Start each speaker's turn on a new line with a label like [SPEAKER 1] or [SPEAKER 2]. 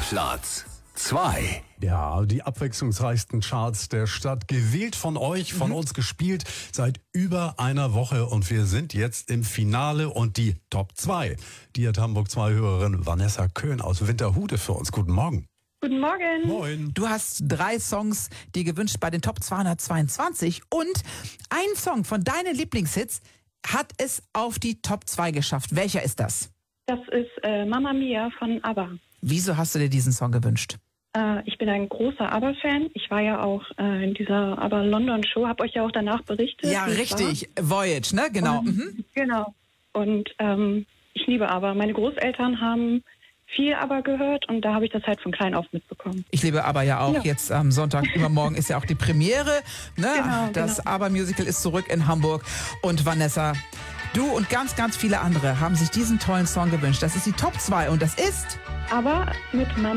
[SPEAKER 1] Platz 2.
[SPEAKER 2] Ja, die abwechslungsreichsten Charts der Stadt, gewählt von euch, von uns gespielt, seit über einer Woche. Und wir sind jetzt im Finale und die Top 2. Die hat Hamburg 2 Hörerin Vanessa Köhn aus Winterhude für uns. Guten Morgen.
[SPEAKER 3] Guten Morgen.
[SPEAKER 2] Moin.
[SPEAKER 4] Du hast 3 Songs dir gewünscht bei den Top 222 und ein Song von deinen Lieblingshits hat es auf die Top 2 geschafft. Welcher ist das?
[SPEAKER 3] Das ist Mamma Mia von ABBA.
[SPEAKER 4] Wieso hast du dir diesen Song gewünscht?
[SPEAKER 3] Ich bin ein großer ABBA-Fan. Ich war ja auch in dieser ABBA-London-Show, habe euch ja auch danach berichtet.
[SPEAKER 4] Ja, richtig. Voyage, ne? Genau.
[SPEAKER 3] Genau. Und ich liebe ABBA. Meine Großeltern haben viel ABBA gehört und da habe ich das halt von klein auf mitbekommen.
[SPEAKER 4] Ich liebe ABBA ja auch.
[SPEAKER 3] Ja.
[SPEAKER 4] Jetzt am Sonntag übermorgen ist ja auch die Premiere. Ne?
[SPEAKER 3] Genau,
[SPEAKER 4] das ABBA-Musical ist zurück in Hamburg. Und Vanessa, du und ganz, ganz viele andere haben sich diesen tollen Song gewünscht. Das ist die Top 2 und das ist...
[SPEAKER 3] Aber mit Mamma